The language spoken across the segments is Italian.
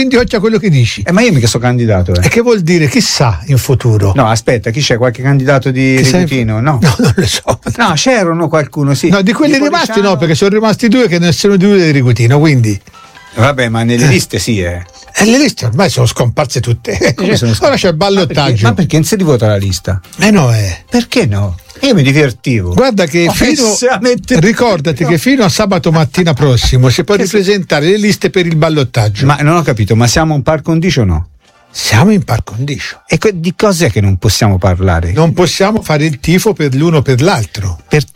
quindi occhio a quello che dici. Ma io mica sono candidato. E che vuol dire? Chissà in futuro. No, aspetta, chi c'è? Qualche candidato di Ricutino? No, non lo so. No, c'erano qualcuno, sì. No, di quelli rimasti Policiano... no, perché sono rimasti 2 che nessuno di due di Ricutino, quindi. Vabbè, ma nelle liste sì, E le liste ormai sono scomparse tutte. Ora c'è il ballottaggio. Ma perché non si vota la lista? No, Perché no? Io mi divertivo. Guarda che ricordati che fino a sabato mattina prossimo si può ripresentare le liste per il ballottaggio. Ma non ho capito, ma siamo in par condicio o no? Siamo in par condicio. E di cos'è che non possiamo parlare? Non possiamo fare il tifo per l'uno o per l'altro.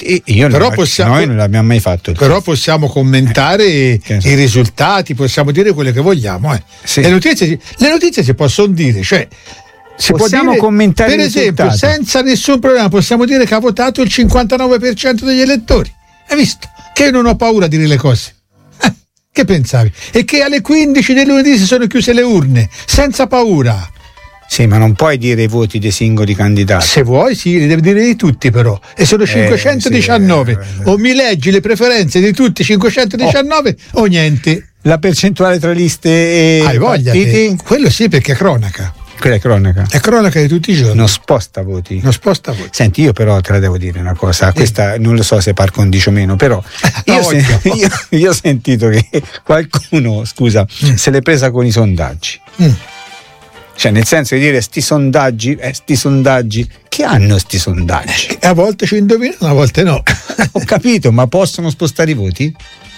Noi non l'abbiamo mai fatto. Però possiamo commentare i risultati, possiamo dire quello che vogliamo. Sì. Le notizie si possono dire, cioè possiamo dire, commentare per esempio, senza nessun problema possiamo dire che ha votato il 59% degli elettori. Hai visto? Che io non ho paura di dire le cose. Che pensavi? E che alle 15 del lunedì si sono chiuse le urne, senza paura. Sì, ma non puoi dire i voti dei singoli candidati. Se vuoi, sì, li devi dire di tutti però. E sono 519. O mi leggi le preferenze di tutti 519 o niente. La percentuale tra liste e hai voglia partiti? Quello sì, perché è cronaca. Quella è cronaca. È cronaca di tutti i giorni. Non sposta voti. Senti, io però te la devo dire una cosa, questa non lo so se par condicio o meno, però io ho sentito che qualcuno, se l'è presa con i sondaggi. Cioè, nel senso di dire sti sondaggi, che hanno sti sondaggi? A volte ci indovinano, a volte no. Ho capito, ma possono spostare i voti?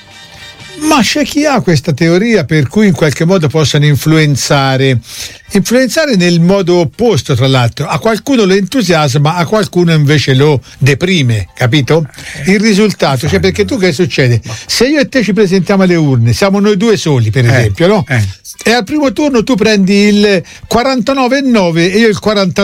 Ma c'è chi ha questa teoria per cui in qualche modo possano influenzare nel modo opposto, tra l'altro. A qualcuno lo entusiasma, a qualcuno invece lo deprime, capito? Il risultato, cioè, perché tu che succede? Se io e te ci presentiamo alle urne, siamo noi due soli per esempio, no? E al primo turno tu prendi il 49,9 e io il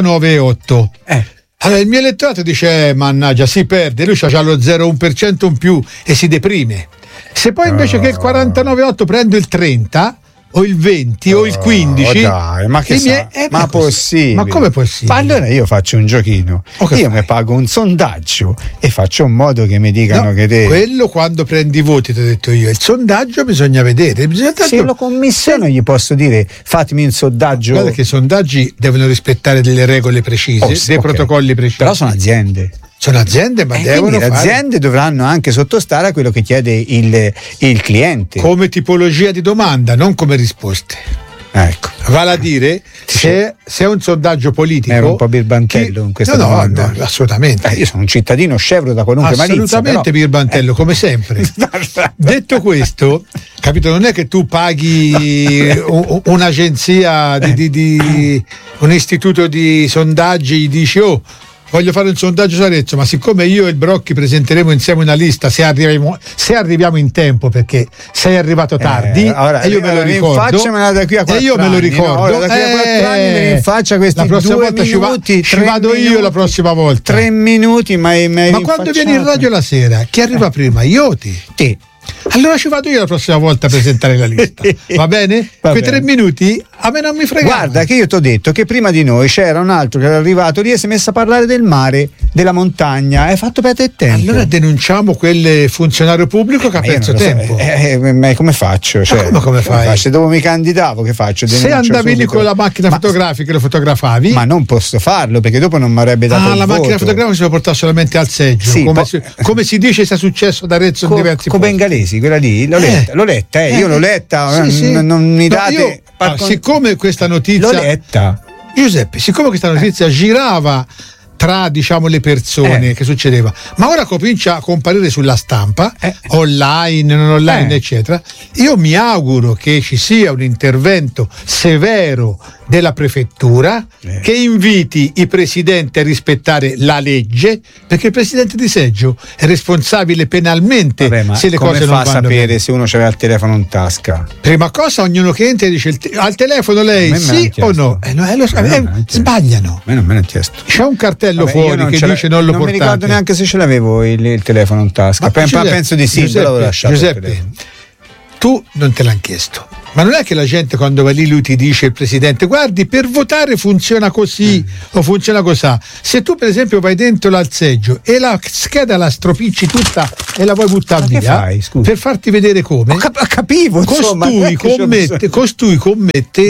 49,8. Allora il mio elettorato dice mannaggia, si perde, lui c'ha lo 0,1% in più e si deprime. Se poi invece che il 49,8 prendo il 30 o il 20 o il 15, dai, ma che ma possibile? Ma come possibile? Ma allora io faccio un giochino, io mi pago un sondaggio e faccio un modo che mi dicano che te. Quello quando prendi i voti, ti ho detto io, il sondaggio bisogna vedere. Se lo commissiono gli posso dire fatemi un sondaggio. Guarda che i sondaggi devono rispettare delle regole precise, protocolli precisi. Però sono aziende. Sono aziende, ma devono le aziende dovranno anche sottostare a quello che chiede il cliente. Come tipologia di domanda, non come risposte. Ecco. Vale a dire, se è un sondaggio politico. Era un po' birbantello in questa domanda. No, assolutamente. Io sono un cittadino scevro da qualunque malizia. Assolutamente birbantello, come sempre. Detto questo, capito, non è che tu paghi un'agenzia di un istituto di sondaggi, gli dici voglio fare un sondaggio su Arezzo, ma siccome io e il Brocchi presenteremo insieme una lista, se arriviamo in tempo, perché sei arrivato tardi, e io me lo ricordo, faccemela da qui a 4 anni, io me lo ricordo, da qui a 4 anni me ne faccia questi la prossima 2 volta minuti, ci vado io la prossima volta. 3 minuti, ma quando vieni in radio la sera, chi arriva prima? Io o te? Allora ci vado io la prossima volta a presentare la lista, va bene? Quei 3 minuti a me non mi frega. Guarda che io ti ho detto che prima di noi c'era un altro che era arrivato lì e si è messo a parlare del mare, della montagna, hai fatto perdere tempo. Allora denunciamo quel funzionario pubblico che ha perso tempo. Ma come faccio? Cioè, come fai? Se dopo mi candidavo, che faccio? Se andavi lì con la macchina fotografica e lo fotografavi? Ma non posso farlo perché dopo non mi avrebbe dato il la voto. Macchina fotografica si può portare solamente al seggio, sì, come si dice sia successo ad Arezzo in diversi posti. Bengalesi, quella lì, l'ho letta, io l'ho letta, sì. Non mi date. Siccome questa notizia, l'ho letta. Giuseppe, siccome questa notizia girava tra le persone, che succedeva, ma ora comincia a comparire sulla stampa, online, non online, eccetera, io mi auguro che ci sia un intervento severo della prefettura che inviti i presidenti a rispettare la legge, perché il presidente di seggio è responsabile penalmente se le cose non vanno bene. Come fa a sapere se uno c'aveva il telefono in tasca? Prima cosa, ognuno che entra dice al telefono lei sì o no? Sbagliano. A me non me l'ha chiesto. C'è un cartello fuori che dice non lo portate. Non mi ricordo neanche se ce l'avevo il telefono in tasca. Penso di sì. Giuseppe, tu non te l'hanno chiesto. Ma non è che la gente quando va lì lui ti dice, il presidente, guardi, per votare funziona così o funziona così. Se tu per esempio vai dentro l'alzeggio e la scheda la stropicci tutta e la vuoi buttare via, per farti vedere come, capivo, costui commette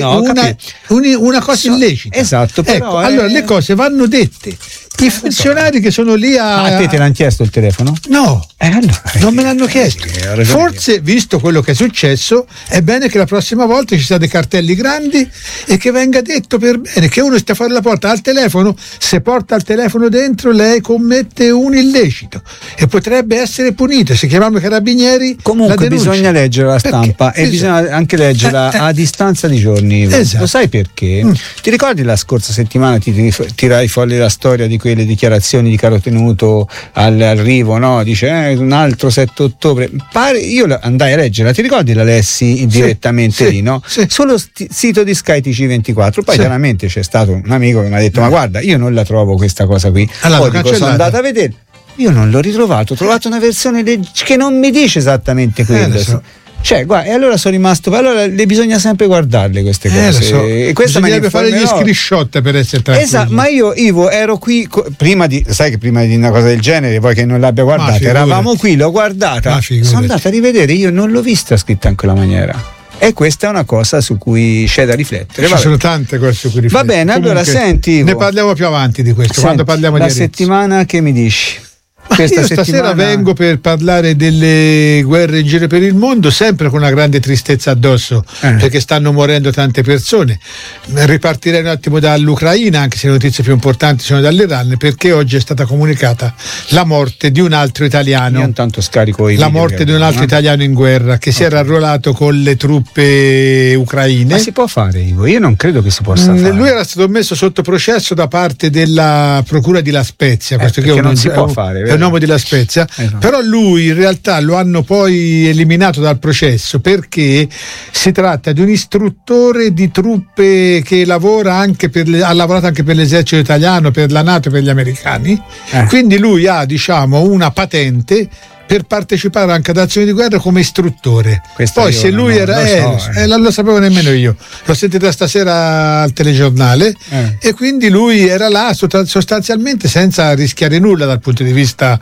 una cosa illecita. Esatto, però allora le cose vanno dette. I funzionari che sono lì a te l'hanno chiesto il telefono? No, non me l'hanno chiesto. Forse, visto quello che è successo, è bene che la prossima volta ci siano dei cartelli grandi e che venga detto per bene che uno sta fuori la porta al telefono, se porta il telefono dentro lei commette un illecito e potrebbe essere punito. Se chiamiamo i carabinieri, comunque bisogna leggere la stampa e bisogna anche leggerla a distanza di giorni. Esatto. Lo sai perché? Ti ricordi la scorsa settimana ti tirai fuori la storia di quelle dichiarazioni di Caro Tenuto all'arrivo, no? Dice un altro 7 ottobre. Io andai a leggerla, ti ricordi la lessi direttamente lì, no? Sì. Sullo sito di Sky TG24. Poi chiaramente c'è stato un amico che mi ha detto ma guarda, io non la trovo questa cosa qui. Allora, sono andata a vedere, io non l'ho ritrovato, ho trovato una versione che non mi dice esattamente quello. Cioè, guarda, e allora sono rimasto. Allora le bisogna sempre guardarle queste cose. E questa bisognerebbe fare gli screenshot per essere tranquilli. Esatto, ma io, Ivo, ero qui prima di una cosa del genere, poi che non l'abbia guardata, eravamo qui, l'ho guardata, sono andata a rivedere, io non l'ho vista scritta in quella maniera. E questa è una cosa su cui c'è da riflettere. Ci sono tante cose su cui riflettere. Va bene, allora senti, Ivo, ne parliamo più avanti di questo. Quando parliamo di la settimana, che mi dici? Io stasera vengo per parlare delle guerre in giro per il mondo, sempre con una grande tristezza addosso, perché stanno morendo tante persone. Ripartirei un attimo dall'Ucraina, anche se le notizie più importanti sono dall'Iran, perché oggi è stata comunicata la morte di un altro italiano. Io intanto scarico la morte di un altro italiano in guerra che si era arruolato con le truppe ucraine. Ma si può fare, Ivo? Io non credo che si possa fare. Lui era stato messo sotto processo da parte della procura di La Spezia, questo che non si può fare. È un uomo di La Spezia, però lui in realtà lo hanno poi eliminato dal processo perché si tratta di un istruttore di truppe che lavora anche ha lavorato anche per l'esercito italiano, per la NATO e per gli americani, quindi lui ha una patente per partecipare anche ad azioni di guerra come istruttore. Poi se lui non lo sapevo nemmeno io, l'ho sentita stasera al telegiornale e quindi lui era là sostanzialmente senza rischiare nulla dal punto di vista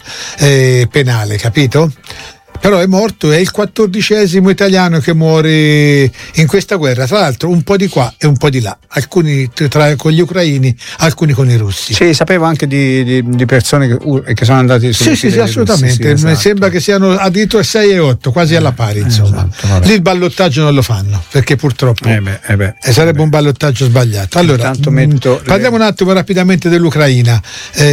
penale, capito? Però è morto, è il 14° italiano che muore in questa guerra, tra l'altro un po' di qua e un po' di là, alcuni con gli ucraini, alcuni con i russi. Sì, sapevo anche di persone che sono andati su. Sì, assolutamente. Esatto. Sembra che siano addirittura 6 e 8, quasi alla pari, insomma. Esatto, lì il ballottaggio non lo fanno, perché purtroppo sarebbe un ballottaggio sbagliato. Allora, parliamo un attimo rapidamente dell'Ucraina,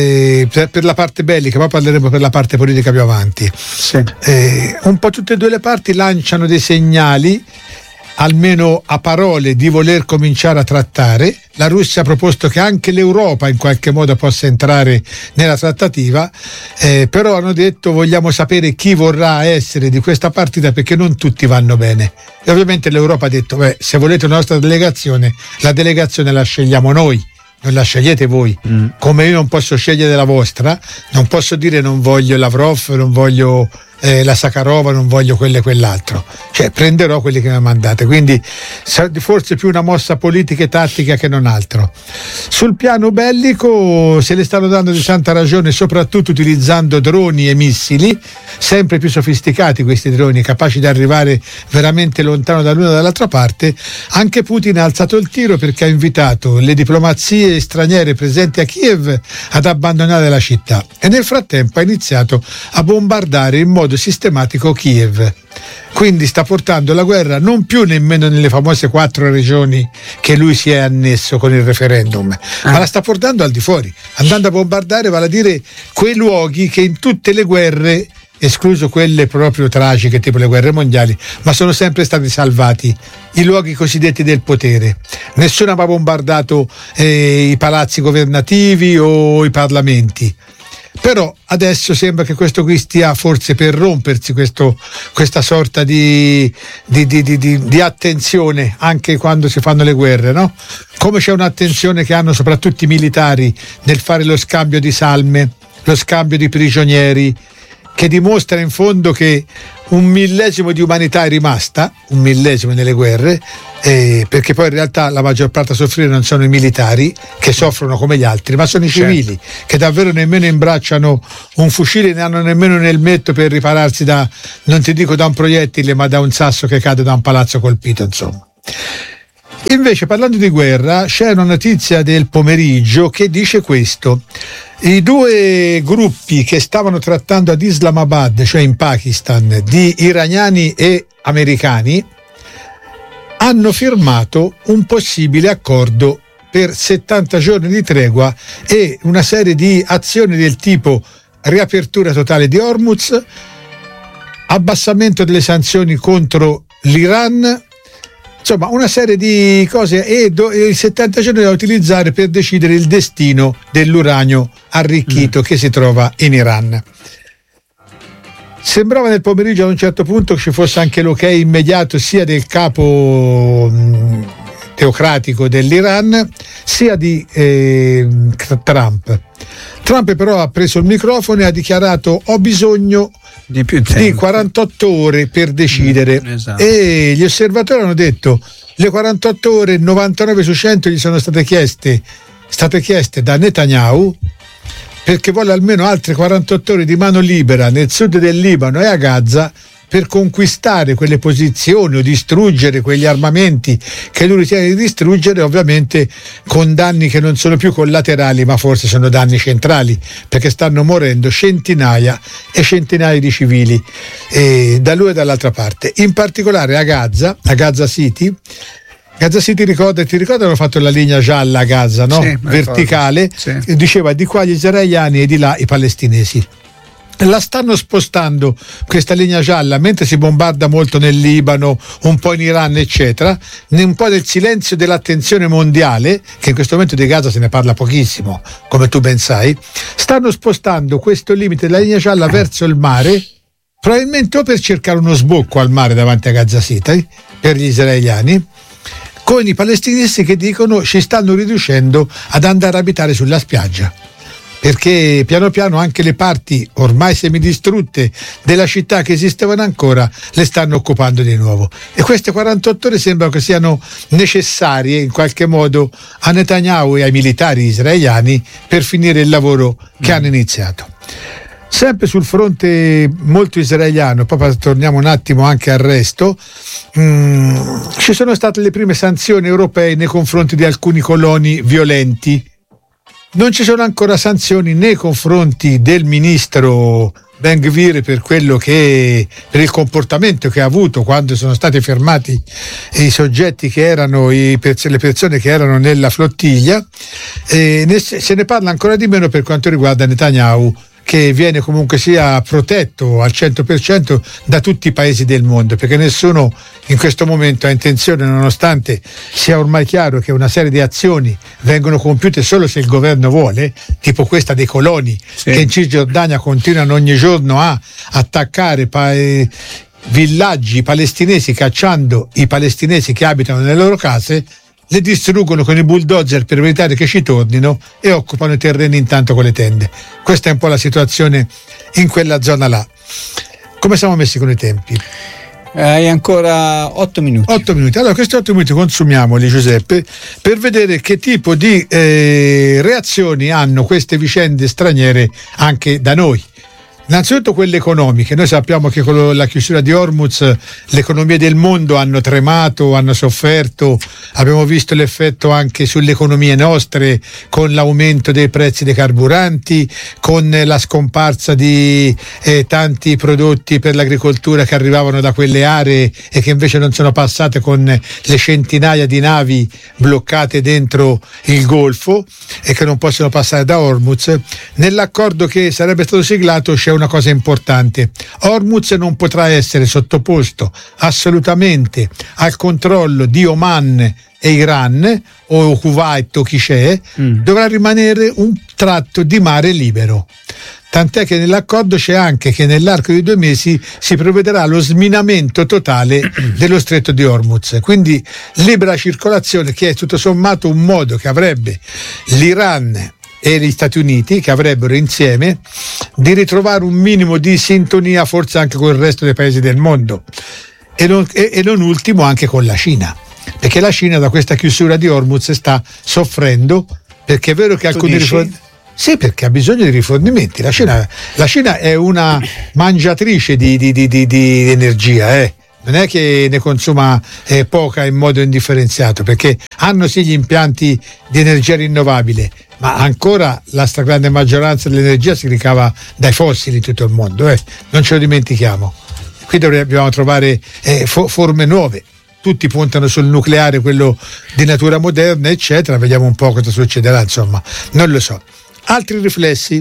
per la parte bellica, poi parleremo per la parte politica più avanti. Sì. Un po' tutte e due le parti lanciano dei segnali, almeno a parole, di voler cominciare a trattare. La Russia ha proposto che anche l'Europa in qualche modo possa entrare nella trattativa, però hanno detto vogliamo sapere chi vorrà essere di questa partita perché non tutti vanno bene. E ovviamente l'Europa ha detto se volete una nostra delegazione, la delegazione la scegliamo noi, non la scegliete voi, come io non posso scegliere la vostra, non posso dire non voglio Lavrov, non voglio la Sakharova, non voglio quello e quell'altro, cioè prenderò quelli che mi mandate, quindi forse più una mossa politica e tattica che non altro. Sul piano bellico se le stanno dando di santa ragione, soprattutto utilizzando droni e missili sempre più sofisticati, questi droni capaci di arrivare veramente lontano dall'una e dall'altra parte. Anche Putin ha alzato il tiro perché ha invitato le diplomazie straniere presenti a Kiev ad abbandonare la città e nel frattempo ha iniziato a bombardare in modo sistematico Kiev. Quindi sta portando la guerra non più nemmeno nelle famose 4 regioni che lui si è annesso con il referendum, ma la sta portando al di fuori, andando a bombardare, vale a dire quei luoghi che in tutte le guerre, escluso quelle proprio tragiche tipo le guerre mondiali, ma sono sempre stati salvati, i luoghi cosiddetti del potere. Nessuno ha bombardato i palazzi governativi o i parlamenti. Però adesso sembra che questo qui stia forse per rompersi, questa sorta di attenzione anche quando si fanno le guerre, no? Come c'è un'attenzione che hanno soprattutto i militari nel fare lo scambio di salme, lo scambio di prigionieri, che dimostra in fondo che 1 millesimo di umanità è rimasta, 1 millesimo nelle guerre, perché poi in realtà la maggior parte a soffrire non sono i militari, che soffrono come gli altri, ma sono i civili, che davvero nemmeno imbracciano un fucile, ne hanno nemmeno nel metto per ripararsi da, non ti dico da un proiettile, ma da un sasso che cade da un palazzo colpito, insomma. Invece, parlando di guerra, c'è una notizia del pomeriggio che dice questo: i 2 gruppi che stavano trattando ad Islamabad, cioè in Pakistan, di iraniani e americani, hanno firmato un possibile accordo per 70 giorni di tregua e una serie di azioni del tipo riapertura totale di Hormuz, abbassamento delle sanzioni contro l'Iran, insomma una serie di cose, e i 70 giorni da utilizzare per decidere il destino dell'uranio arricchito che si trova in Iran. Sembrava nel pomeriggio ad un certo punto che ci fosse anche l'ok immediato sia del capo teocratico dell'Iran sia di Trump. Trump però ha preso il microfono e ha dichiarato: ho bisogno di 48 ore per decidere. Esatto. E gli osservatori hanno detto: le 48 ore, 99 su 100 gli sono state chieste da Netanyahu, perché vuole almeno altre 48 ore di mano libera nel sud del Libano e a Gaza per conquistare quelle posizioni o distruggere quegli armamenti che lui ritiene di distruggere, ovviamente con danni che non sono più collaterali ma forse sono danni centrali, perché stanno morendo centinaia e centinaia di civili da lui e dall'altra parte, in particolare a Gaza City. Gaza City, ti ricordo hanno fatto la linea gialla a Gaza, no? Sì, verticale, sì. Diceva di qua gli israeliani e di là i palestinesi. La stanno spostando questa linea gialla mentre si bombarda molto nel Libano, un po' in Iran, eccetera, un po' del silenzio dell'attenzione mondiale, che in questo momento di Gaza se ne parla pochissimo, come tu ben sai. Stanno spostando questo limite della linea gialla verso il mare, probabilmente o per cercare uno sbocco al mare davanti a Gaza City per gli israeliani, con i palestinesi che dicono ci stanno riducendo ad andare a abitare sulla spiaggia, perché piano piano anche le parti ormai semidistrutte della città che esistevano ancora le stanno occupando di nuovo, e queste 48 ore sembrano che siano necessarie in qualche modo a Netanyahu e ai militari israeliani per finire il lavoro che hanno iniziato. Sempre sul fronte molto israeliano, poi torniamo un attimo anche al resto, ci sono state le prime sanzioni europee nei confronti di alcuni coloni violenti. Non ci sono ancora sanzioni nei confronti del ministro Ben Gvir per per il comportamento che ha avuto quando sono stati fermati i soggetti che erano le persone che erano nella flottiglia, se ne parla ancora di meno per quanto riguarda Netanyahu, che viene comunque sia protetto al 100% da tutti i paesi del mondo, perché nessuno in questo momento ha intenzione, nonostante sia ormai chiaro che una serie di azioni vengono compiute solo se il governo vuole, tipo questa dei coloni, sì, che in Cisgiordania continuano ogni giorno a attaccare villaggi palestinesi, cacciando i palestinesi che abitano nelle loro case, le distruggono con i bulldozer per evitare che ci tornino e occupano i terreni intanto con le tende. Questa è un po' la situazione in quella zona là. Come siamo messi con i tempi? Hai ancora 8 minuti. 8 minuti. Allora, questi 8 minuti consumiamoli, Giuseppe, per vedere che tipo di reazioni hanno queste vicende straniere anche da noi. Innanzitutto quelle economiche. Noi sappiamo che con la chiusura di Hormuz le economie del mondo hanno tremato, hanno sofferto, abbiamo visto l'effetto anche sulle economie nostre con l'aumento dei prezzi dei carburanti, con la scomparsa di tanti prodotti per l'agricoltura che arrivavano da quelle aree e che invece non sono passate, con le centinaia di navi bloccate dentro il Golfo e che non possono passare da Hormuz. Nell'accordo che sarebbe stato siglato c'è una cosa importante: Hormuz non potrà essere sottoposto assolutamente al controllo di Oman e Iran o Kuwait o chi c'è, dovrà rimanere un tratto di mare libero. Tant'è che nell'accordo c'è anche che nell'arco di 2 mesi si provvederà allo sminamento totale dello stretto di Hormuz, quindi libera circolazione, che è tutto sommato un modo che avrebbe l'Iran e gli Stati Uniti, che avrebbero insieme di ritrovare un minimo di sintonia forse anche con il resto dei paesi del mondo e non ultimo anche con la Cina, perché la Cina da questa chiusura di Hormuz sta soffrendo, perché è vero che alcuni rifornimenti, sì, perché ha bisogno di rifornimenti. La Cina è una mangiatrice di energia, non è che ne consuma poca in modo indifferenziato, perché hanno sì gli impianti di energia rinnovabile, ma ancora la stragrande maggioranza dell'energia si ricava dai fossili in tutto il mondo, non ce lo dimentichiamo. Qui dobbiamo trovare forme nuove. Tutti puntano sul nucleare, quello di natura moderna, eccetera. Vediamo un po' cosa succederà, insomma, non lo so. Altri riflessi,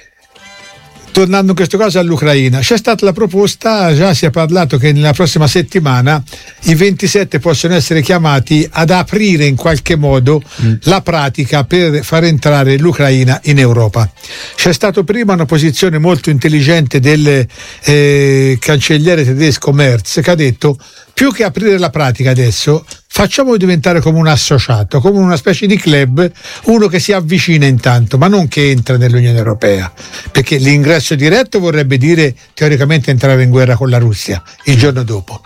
tornando in questo caso all'Ucraina, c'è stata la proposta, già si è parlato che nella prossima settimana i 27 possono essere chiamati ad aprire in qualche modo la pratica per far entrare l'Ucraina in Europa. C'è stato prima una posizione molto intelligente del cancelliere tedesco Merz, che ha detto: più che aprire la pratica adesso, facciamo diventare come un associato, come una specie di club, uno che si avvicina intanto, ma non che entra nell'Unione Europea, perché l'ingresso diretto vorrebbe dire teoricamente entrare in guerra con la Russia il giorno dopo.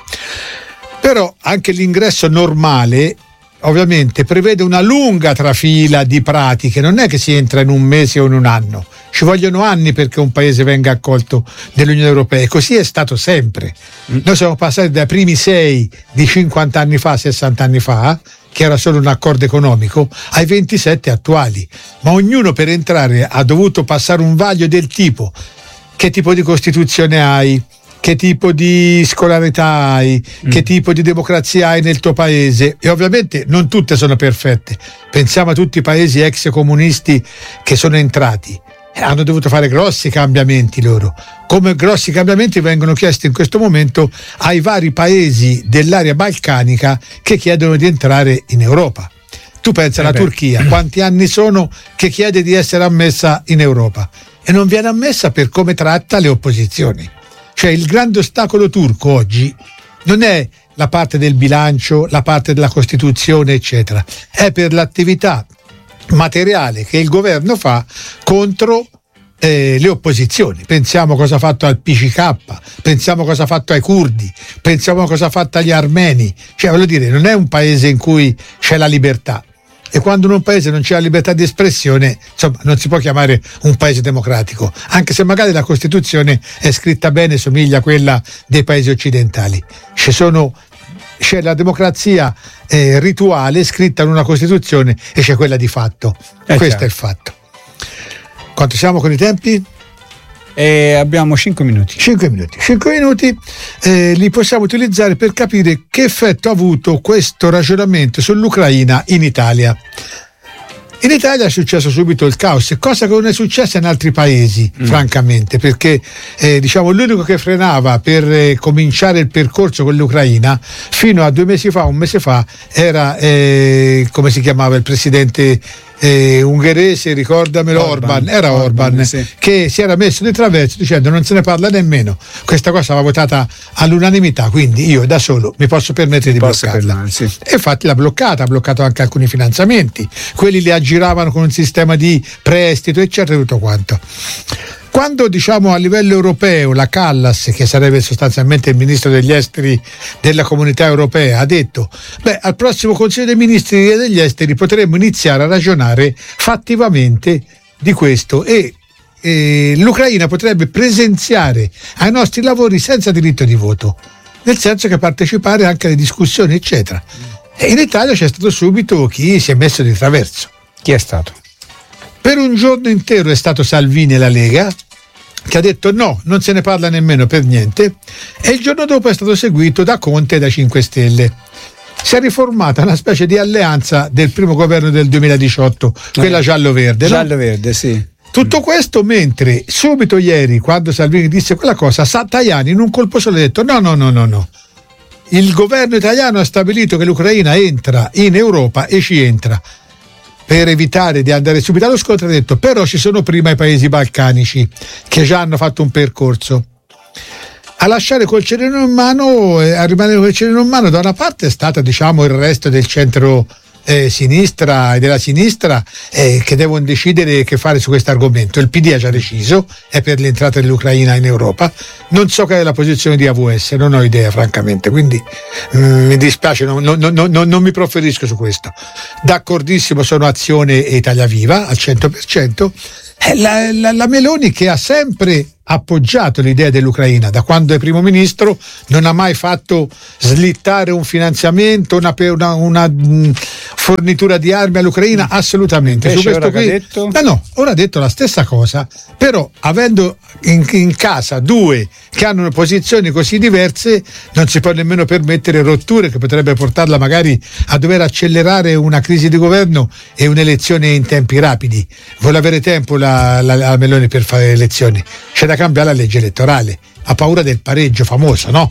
Però anche l'ingresso normale ovviamente prevede una lunga trafila di pratiche, non è che si entra in un mese o in un anno, ci vogliono anni perché un paese venga accolto nell'Unione Europea, e così è stato sempre. Noi siamo passati dai primi 6 di 50 anni fa, 60 anni fa, che era solo un accordo economico, ai 27 attuali, ma ognuno per entrare ha dovuto passare un vaglio del tipo: che tipo di Costituzione hai, che tipo di scolarità hai, che tipo di democrazia hai nel tuo paese, e ovviamente non tutte sono perfette. Pensiamo a tutti i paesi ex comunisti che sono entrati, hanno dovuto fare grossi cambiamenti loro, come grossi cambiamenti vengono chiesti in questo momento ai vari paesi dell'area balcanica che chiedono di entrare in Europa. Tu pensa alla Turchia, quanti anni sono che chiede di essere ammessa in Europa e non viene ammessa per come tratta le opposizioni. Cioè il grande ostacolo turco oggi non è la parte del bilancio, la parte della Costituzione, eccetera, è per l'attività materiale che il governo fa contro le opposizioni. Pensiamo cosa ha fatto al PCK, pensiamo cosa ha fatto ai curdi, pensiamo cosa ha fatto agli armeni. Cioè, voglio dire, non è un paese in cui c'è la libertà, e quando in un paese non c'è la libertà di espressione, insomma, non si può chiamare un paese democratico, anche se magari la Costituzione è scritta bene, somiglia a quella dei paesi occidentali. C'è la democrazia rituale scritta in una Costituzione e c'è quella di fatto. Questo è il fatto. Quanto siamo con i tempi? Abbiamo 5 minuti. 5 minuti li possiamo utilizzare per capire che effetto ha avuto questo ragionamento sull'Ucraina in Italia. In Italia è successo subito il caos, cosa che non è successa in altri paesi, francamente, perché diciamo l'unico che frenava per cominciare il percorso con l'Ucraina fino a un mese fa era come si chiamava il presidente ungherese, ricordamelo, Orban, sì, che si era messo di traverso dicendo non se ne parla nemmeno, questa cosa va votata all'unanimità, quindi io da solo mi posso permettere di bloccarla. Sì. E infatti l'ha bloccata, ha bloccato anche alcuni finanziamenti, quelli li aggiravano con un sistema di prestito, eccetera, tutto quanto. Quando diciamo a livello europeo la Callas, che sarebbe sostanzialmente il ministro degli esteri della Comunità Europea, ha detto al prossimo Consiglio dei Ministri degli Esteri potremmo iniziare a ragionare fattivamente di questo e l'Ucraina potrebbe presenziare ai nostri lavori senza diritto di voto, nel senso che partecipare anche alle discussioni, eccetera. E in Italia c'è stato subito chi si è messo di traverso. Chi è stato? Per un giorno intero è stato Salvini e la Lega, che ha detto no, non se ne parla nemmeno per niente, e il giorno dopo è stato seguito da Conte e da 5 Stelle. Si è riformata una specie di alleanza del primo governo del 2018, quella giallo-verde. Giallo-verde, sì. Tutto questo mentre subito ieri, quando Salvini disse quella cosa, Tajani in un colpo solo ha detto no. Il governo italiano ha stabilito che l'Ucraina entra in Europa e ci entra. Per evitare di andare subito allo scontro ha detto però ci sono prima i paesi balcanici che già hanno fatto un percorso. A lasciare col cerino in mano, a rimanere col cerino in mano da una parte è stata diciamo il resto del centro sinistra e della sinistra che devono decidere che fare su questo argomento. Il PD ha già deciso, è per l'entrata dell'Ucraina in Europa. Non so qual è la posizione di AVS, non ho idea francamente, quindi mi dispiace, non mi proferisco su questo. D'accordissimo sono Azione e Italia Viva al 100%. La Meloni, che ha sempre appoggiato l'idea dell'Ucraina da quando è primo ministro, non ha mai fatto slittare un finanziamento, una fornitura di armi all'Ucraina, assolutamente. Su questo qui, ora ha detto la stessa cosa, però avendo in casa due che hanno posizioni così diverse non si può nemmeno permettere rotture che potrebbe portarla magari a dover accelerare una crisi di governo e un'elezione in tempi rapidi. Vuole avere tempo la Meloni per fare le elezioni, c'è da cambiare la legge elettorale, ha paura del pareggio famoso, no?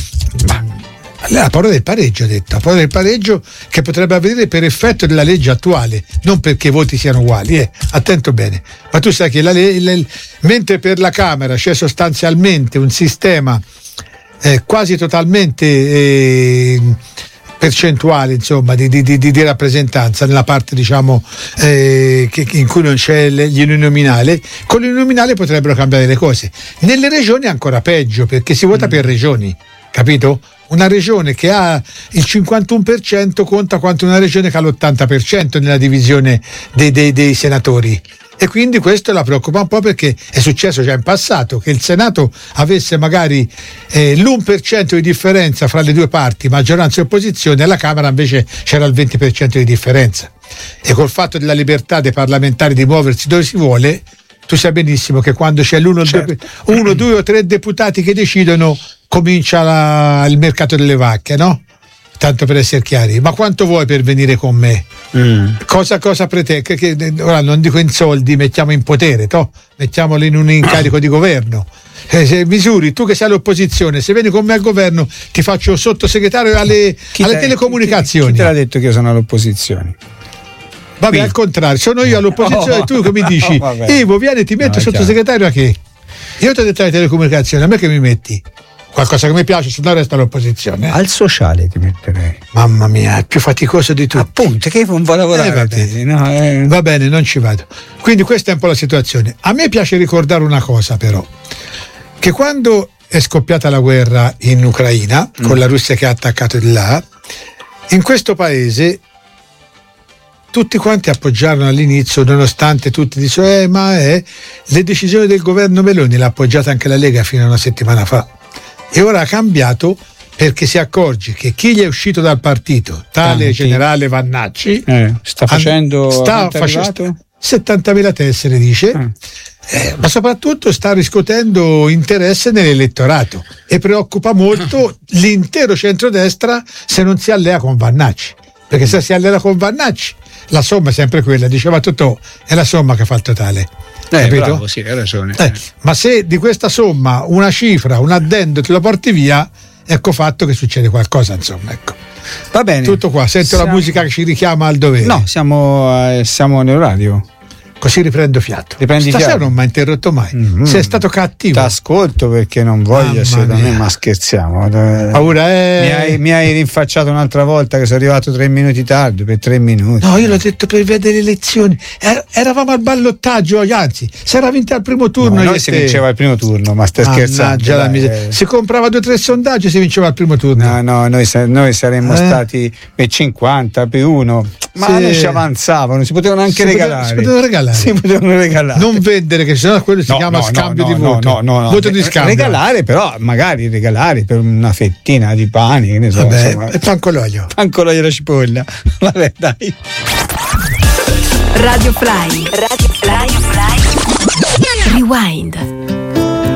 Ha paura del pareggio, ha detto, ha paura del pareggio che potrebbe avvenire per effetto della legge attuale, non perché i voti siano uguali, attento bene. Ma tu sai che mentre per la Camera c'è sostanzialmente un sistema quasi totalmente percentuale, insomma, di rappresentanza nella parte, diciamo, in cui non c'è l'uninominale, con l'uninominale potrebbero cambiare le cose. Nelle regioni è ancora peggio, perché si vota per regioni, capito? Una regione che ha il 51% conta quanto una regione che ha l'80% nella divisione dei senatori. E quindi questo la preoccupa un po', perché è successo già in passato che il Senato avesse magari l'1% di differenza fra le due parti, maggioranza e opposizione, e alla Camera invece c'era il 20% di differenza. E col fatto della libertà dei parlamentari di muoversi dove si vuole, tu sai benissimo che quando c'è uno, due o tre deputati che decidono, comincia il mercato delle vacche, no? Tanto per essere chiari. Ma quanto vuoi per venire con me? Cosa pretendi? Che ora non dico in soldi, mettiamo in potere, mettiamolo in un incarico di governo. Se misuri, tu che sei all'opposizione, se vieni con me al governo ti faccio sottosegretario alle telecomunicazioni. Chi te l'ha detto che io sono all'opposizione? Vabbè, al contrario, sono io all'opposizione e tu che mi dici Ivo, vieni, ti metto sottosegretario a che? Io ti ho detto alle telecomunicazioni, a me che mi metti? Qualcosa che mi piace, se no resto all'opposizione. Al sociale ti metterei. Mamma mia, è più faticoso di tutti. Appunto, che non vuoi lavorare. Va bene, non ci vado. Quindi questa è un po' la situazione. A me piace ricordare una cosa, però, che quando è scoppiata la guerra in Ucraina, con la Russia che ha attaccato di là, in questo paese tutti quanti appoggiarono all'inizio, nonostante tutti dicevano le decisioni del governo Meloni l'ha appoggiata anche la Lega fino a una settimana fa. E ora ha cambiato, perché si accorge che chi gli è uscito dal partito, tale generale Vannacci, sta facendo 70.000 tessere, dice, ma soprattutto sta riscuotendo interesse nell'elettorato e preoccupa molto l'intero centrodestra se non si allea con Vannacci, perché se si allea con Vannacci la somma è sempre quella, diceva Totò, è la somma che fa il totale. Capito? Bravo, sì, hai ragione. Ma se di questa somma una cifra, un addendo te lo porti via, ecco fatto che succede qualcosa, insomma, ecco. Va bene. Tutto qua, sento la musica che ci richiama al dovere. No, siamo nel radio. Così riprendo fiato. Stasera non mi ha interrotto mai. Sei stato cattivo. Ti ascolto perché non voglio assolutamente, ma scherziamo. Paura mi hai rinfacciato un'altra volta che sono arrivato 3 minuti tardi, per 3 minuti. No, io l'ho detto per vedere le elezioni. Eravamo al ballottaggio, anzi, si era vinto al primo turno. Noi si vinceva al primo turno, ma stai scherzando. Si comprava 2 o 3 sondaggi e si vinceva al primo turno. No, noi saremmo stati per 50 per 1. Ma non ci avanzavano, si potevano anche regalare. Si potevano regalare. Non vendere, che sennò quello si chiama scambio di voto. No. Voto di scambio. Regalare, però magari regalare per una fettina di pane, che ne so. Vabbè, insomma. E pancologlio e la cipolla. Vabbè, dai. Radio Fly. Rewind.